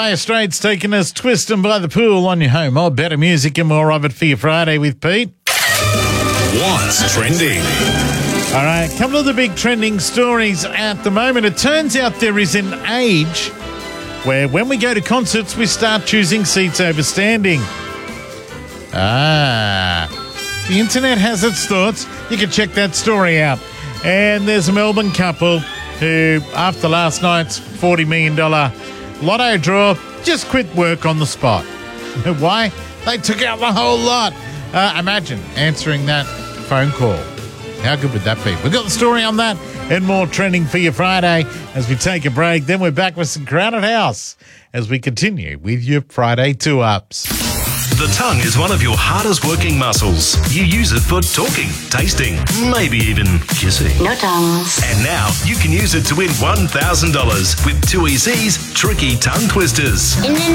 Dire Straits taking us twisting by the pool on your home. Oh, better music and more of it for your Friday with Pete. What's trending? All right, a couple of the big trending stories at the moment. It turns out there is an age where when we go to concerts, we start choosing seats over standing. The internet has its thoughts. You can check that story out. And there's a Melbourne couple who, after last night's $40 million lotto draw, just quit work on the spot. Why? They took out the whole lot. Imagine answering that phone call. How good would that be? We've got the story on that and more trending for you Friday as we take a break. Then we're back with some Crowded House as we continue with your Friday 2-Ups. The tongue is one of your hardest working muscles. You use it for talking, tasting, maybe even kissing. No tongues. And now you can use it to win $1,000 with 2EC's Tricky Tongue Twisters.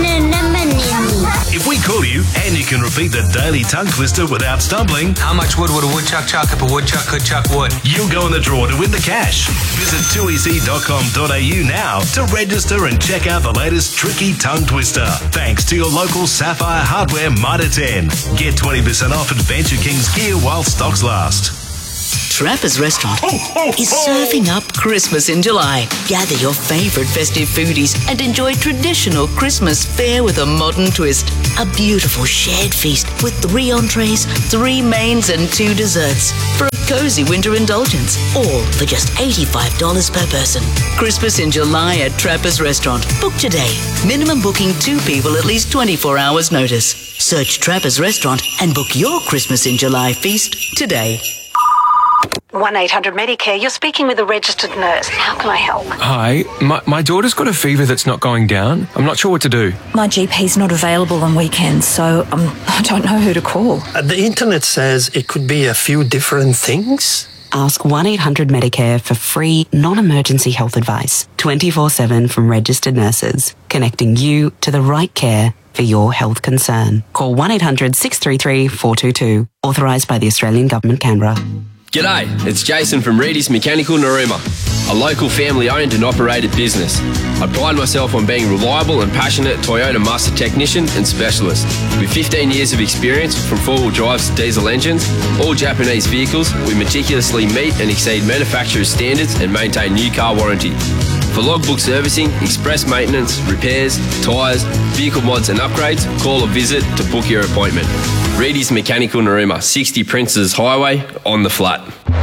If we call you and you can repeat the daily tongue twister without stumbling, how much wood would a woodchuck chuck if a woodchuck could chuck wood? You'll go in the draw to win the cash. Visit 2EC.com.au now to register and check out the latest Tricky Tongue Twister. Thanks to your local Sapphire Hardware Mitre 10. Get 20% off Adventure Kings gear while stocks last. Trappers Restaurant is serving up Christmas in July. Gather your favourite festive foodies and enjoy traditional Christmas fare with a modern twist. A beautiful shared feast with 3 entrees, 3 mains and 2 desserts for a cosy winter indulgence, all for just $85 per person. Christmas in July at Trappers Restaurant. Book today. Minimum booking 2 people at least 24 hours notice. Search Trappers Restaurant and book your Christmas in July feast today. 1-800-Medicare, you're speaking with a registered nurse. How can I help? Hi, my daughter's got a fever that's not going down. I'm not sure what to do. My GP's not available on weekends, so I don't know who to call. The internet says it could be a few different things. Ask 1-800-Medicare for free, non-emergency health advice, 24/7 from registered nurses, connecting you to the right care for your health concern. Call 1-800-633-422, authorised by the Australian Government, Canberra. G'day, it's Jason from Reedy's Mechanical Narooma, a local family-owned and operated business. I pride myself on being reliable and passionate Toyota master technician and specialist. With 15 years of experience from 4-wheel drives to diesel engines, all Japanese vehicles, we meticulously meet and exceed manufacturer's standards and maintain new car warranty. For logbook servicing, express maintenance, repairs, tyres, vehicle mods and upgrades, call or visit to book your appointment. Reedy's Mechanical Narooma, 60 Princes Highway, on the flat.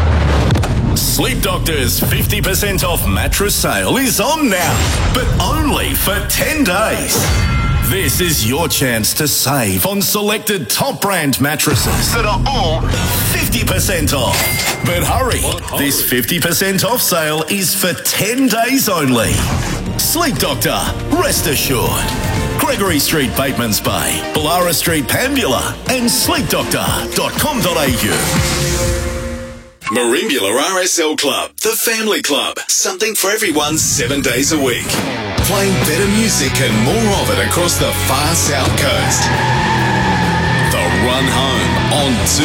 Sleep Doctor's 50% off mattress sale is on now, but only for 10 days. This is your chance to save on selected top brand mattresses that are all 50% off. But hurry, this 50% off sale is for 10 days only. Sleep Doctor, rest assured. Gregory Street, Bateman's Bay, Ballara Street, Pambula, and sleepdoctor.com.au. Merimbula RSL Club, the family club. Something for everyone 7 days a week. Playing better music and more of it across the far south coast. The Run Home on